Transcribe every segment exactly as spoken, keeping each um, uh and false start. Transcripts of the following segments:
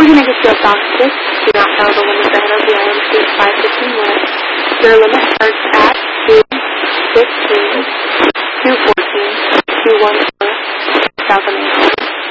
We're going to get you a box six. Do not follow the limits ahead of the Island State five fifteen West. Your limit starts at two fifteen, two fourteen, two fourteen, South America.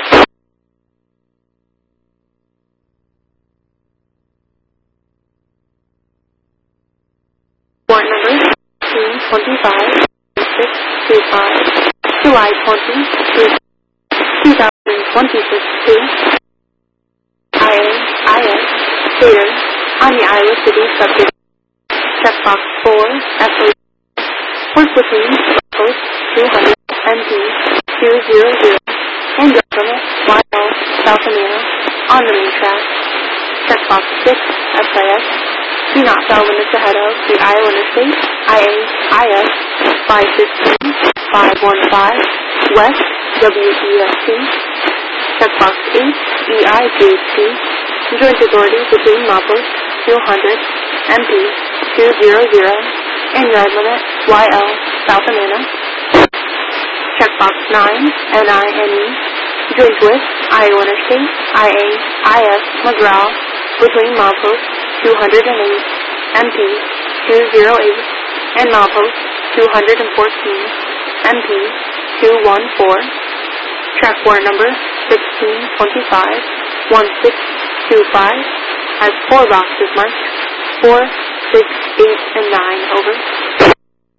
Warrant number fifteen twenty-five, six two five, July twentieth, two thousand twenty-six two. I A I S Data on the Iowa City subject. Checkbox four F A. Work between post two hundred M P two hundred and government Y L South Amana on the main track. Checkbox six S I S. Do not follow limits ahead of the Iowa Interstate I A I S five fifteen, five fifteen West W E S T. Checkbox eight E I G H T. Joint authority between Milepost two hundred M P two hundred and yard limit Y L South Amana. Checkbox nine N I N E. Joint with Iowa Interstate I A I S McGraw between Milepost two hundred eight M P two hundred eight and Milepost two hundred fourteen M P two fourteen. Track warrant number sixteen twenty-five, one six two five has four boxes marked four, six, eight, and nine. Over.